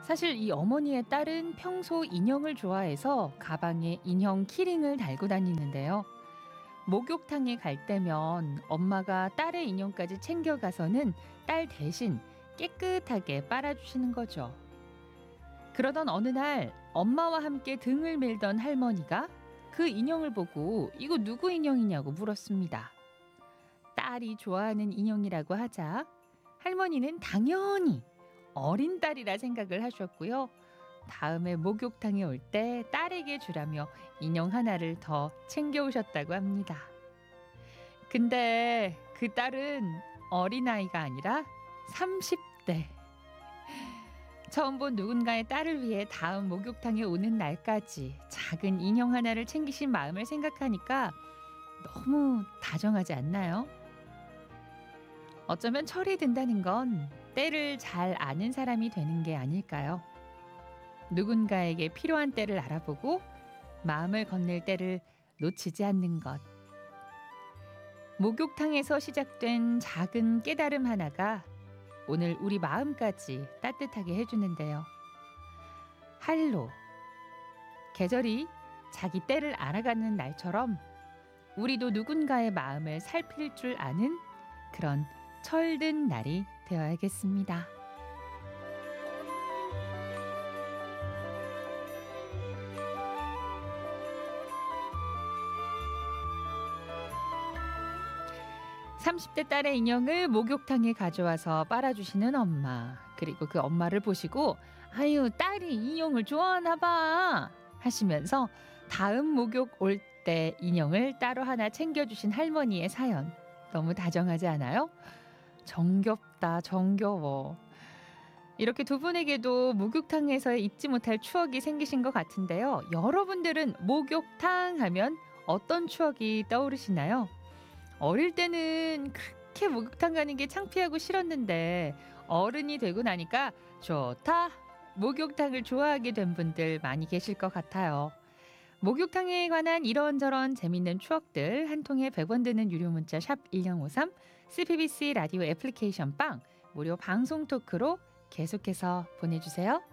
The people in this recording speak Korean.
사실 이 어머니의 딸은 평소 인형을 좋아해서 가방에 인형 키링을 달고 다니는데요. 목욕탕에 갈 때면 엄마가 딸의 인형까지 챙겨가서는 딸 대신 깨끗하게 빨아주시는 거죠. 그러던 어느 날 엄마와 함께 등을 밀던 할머니가 그 인형을 보고 이거 누구 인형이냐고 물었습니다. 딸이 좋아하는 인형이라고 하자 할머니는 당연히 어린 딸이라 생각을 하셨고요. 다음에 목욕탕에 올 때 딸에게 주라며 인형 하나를 더 챙겨오셨다고 합니다. 근데 그 딸은 어린아이가 아니라 30대. 처음 본 누군가의 딸을 위해 다음 목욕탕에 오는 날까지 작은 인형 하나를 챙기신 마음을 생각하니까 너무 다정하지 않나요? 어쩌면 철이 든다는 건 때를 잘 아는 사람이 되는 게 아닐까요? 누군가에게 필요한 때를 알아보고 마음을 건넬 때를 놓치지 않는 것. 목욕탕에서 시작된 작은 깨달음 하나가 오늘 우리 마음까지 따뜻하게 해주는데요. 할로. 계절이 자기 때를 알아가는 날처럼 우리도 누군가의 마음을 살필 줄 아는 그런 철든 날이 되어야겠습니다. (30대) 딸의 인형을 목욕탕에 가져와서 빨아주시는 엄마. 그리고 그 엄마를 보시고 아유 딸이 인형을 좋아하나 봐 하시면서 다음 목욕 올 때 인형을 따로 하나 챙겨주신 할머니의 사연. 너무 다정하지 않아요? 정겹다 정겨워. 이렇게 두 분에게도 목욕탕에서의 잊지 못할 추억이 생기신 것 같은데요. 여러분들은 목욕탕 하면 어떤 추억이 떠오르시나요? 어릴 때는 그렇게 목욕탕 가는 게 창피하고 싫었는데 어른이 되고 나니까 좋다. 목욕탕을 좋아하게 된 분들 많이 계실 것 같아요. 목욕탕에 관한 이런저런 재밌는 추억들 한 통에 100원 드는 유료 문자 샵 1053 CPBC 라디오 애플리케이션 빵 무료 방송 토크로 계속해서 보내주세요.